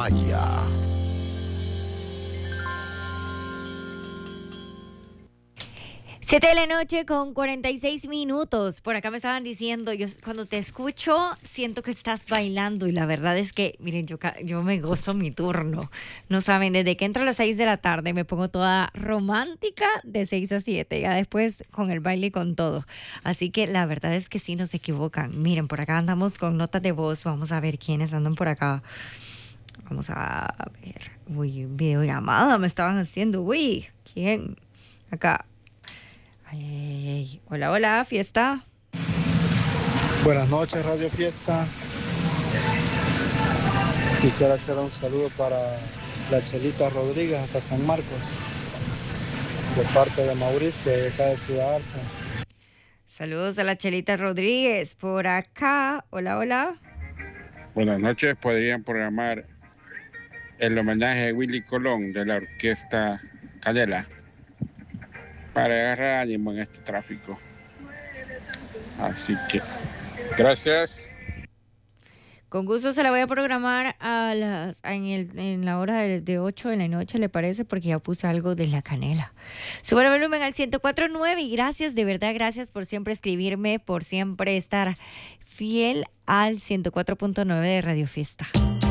Maya. 7 de la noche con 46 minutos. Por acá me estaban diciendo, yo cuando te escucho siento que estás bailando y la verdad es que, miren, yo me gozo mi turno. No saben, desde que entro a las 6 de la tarde me pongo toda romántica de 6 a 7, ya después con el baile y con todo. Así que la verdad es que sí nos equivocan. Miren, por acá andamos con notas de voz. Vamos a ver quiénes andan por acá. Vamos a ver. Uy, videollamada me estaban haciendo. Uy, ¿quién? Acá. Ay. Hola, hola, fiesta. Buenas noches, Radio Fiesta. Quisiera hacer un saludo para la Chelita Rodríguez hasta San Marcos, de parte de Mauricio, de acá de Ciudad Arce. Saludos a la Chelita Rodríguez por acá. Hola, hola. Buenas noches, podrían programar el homenaje a Willy Colón de la orquesta Canela para agarrar ánimo en este tráfico. Así que, gracias. Con gusto se la voy a programar en la hora de 8 de la noche, ¿le parece? Porque ya puse algo de la Canela. Sube el volumen al 104.9 y gracias, de verdad, gracias por siempre escribirme, por siempre estar fiel al 104.9 de Radio Fiesta.